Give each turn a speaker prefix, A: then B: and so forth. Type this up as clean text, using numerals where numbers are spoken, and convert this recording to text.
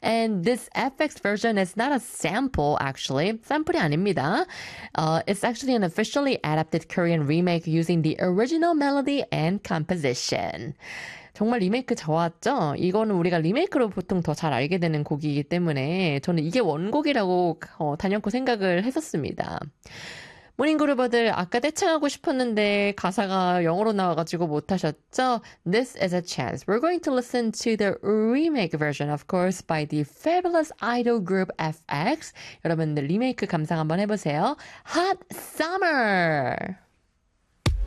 A: And this FX version is not a sample, actually. 샘플이 아닙니다. It's actually an officially adapted Korean remake using the original melody and composition. 정말 리메이크 좋았죠? 이거는 우리가 리메이크로 보통 더 잘 알게 되는 곡이기 때문에 저는 이게 원곡이라고 단연코 생각을 했었습니다. 모닝그루버들 아까 떼창하고 싶었는데 가사가 영어로 나와가지고 못하셨죠? This is a chance. We're going to listen to the remake version, of course, by the fabulous idol group FX. 여러분들 리메이크 감상 한번 해보세요. Hot Summer!